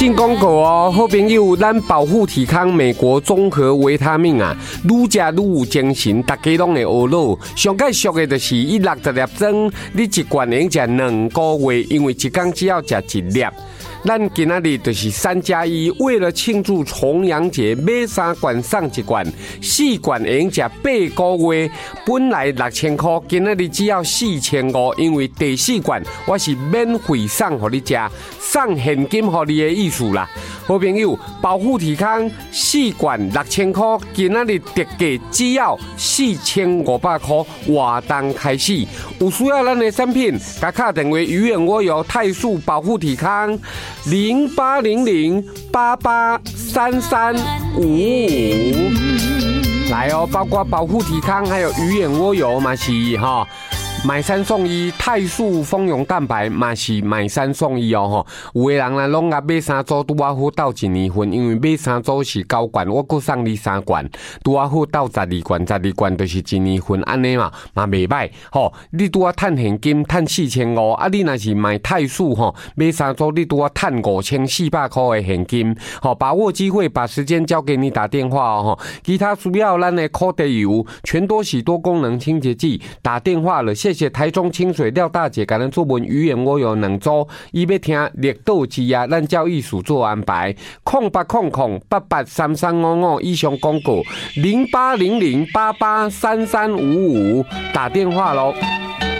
进广告哦，好朋友，咱保护体康美国综合维他命啊，愈食愈有精神，大家拢会学老。上介俗的就是160粒装，你一罐能食2个月，因为一天只要食1粒。咱今仔日就是3+1，为了庆祝重阳节，买3罐送1罐，4罐会用食8个月。本来6000块，今仔日只要4500，因为第4罐我是免费送给你食，送现金给你的意思啦。好朋友，保护体康4罐6000块，今仔日特价只要4500块，活动开始。有需要咱的产品，打卡电话鱼眼我有泰素保护体康0800883355，来哦，包括保护体康还有鱼眼蜗油嘛是哈。买3送1，泰素蜂蛹蛋白嘛是买3送1哦吼。有的人呢拢甲买3组，拄啊好斗1年份，因为买3组是9罐，我搁送你3罐，拄啊好斗12罐，12罐就是1年份安尼嘛袂歹吼。你拄啊趁现金趁4500，啊你若是买泰素吼，买3组你拄啊趁5400块的现金，吼，把握机会，把时间交给你打电话哦吼。其他需要咱的苦地油、全多喜多功能清洁剂，打电话了，谢谢台中清水廖大姐，甲咱出门鱼眼我有2组，伊要听力道之啊，咱照艺术做安排。0800883355以上广告，0800883355打电话咯。